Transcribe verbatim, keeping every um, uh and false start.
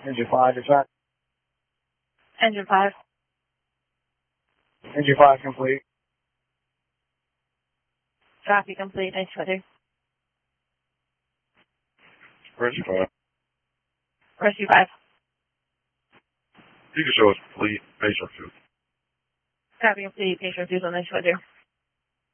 Engine five, dispatch. Engine five. Engine five complete. Copy complete. Nice weather. Rescue five. Rescue five. You can show us complete patient two. Copy complete. Patient two on nice weather.